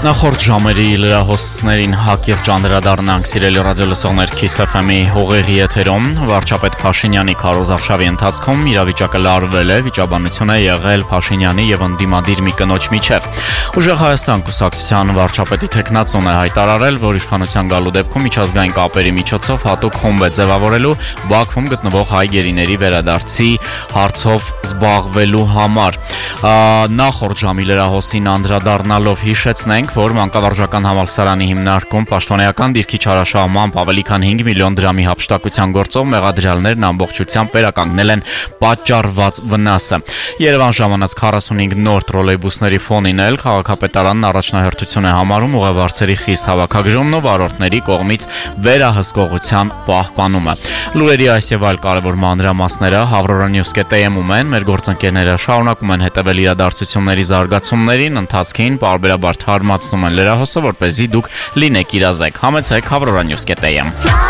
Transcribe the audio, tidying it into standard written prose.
Նախորդ ժամերի լրահոսներին հակիրճ անդրադառնանք սիրելի ռադիոլսողներ Kiss FM-ի հողեղի եթերում վարչապետ Փաշինյանի քարոզարշավի ընթացքում իրավիճակը լարվել է, վիճաբանություն է եղել Փաշինյանի եւ ընդդիմադիր մի կնոջ միջև։ Ուժեղ Հայաստան կուսակցության վարչապետի թեկնածուն է հայտարարել, որ իշխանության գալու դեպքում միջազգային կապերի միջոցով հատուկ խումբ է ձևավորելու Բաքվում գտնվող հայ գերիների վերադարձի հարցով զբաղվելու համար։ Նախորդ ժամի լրահոսին անդրադառնալով հիշեցնենք, որ մանկավարժական համալսարանի հիմնարկում պաշտոնեական դիրքի չարաշահմամբ ավելի քան 5 միլիոն դրամի հափշտակության գործով մեղադրյալներն ամբողջությամբ վերականգնել են պատճառված վնասը։ Երևան ժամանած 45 նոր տրոլեյբուսների ֆոնին էլ քաղաքապետարանն առաջնահերթություն է համարում ուղևորների խիստ հավաքագրումն ու վարորդների կողմից վերահսկողության պահպանումը։ Լուրերի այս եւ այլ կարևոր մանրամասները Havroranews.am-ում են, մեր գործընկերները շարունակում են հետևել իրադարձությունների զարգացումներին, ընթացքին պարբերաբար թարմացնում են լրահոսը, որպեսզի դուք լինեք իրազեկ։ Համեցեք Havroranews.am։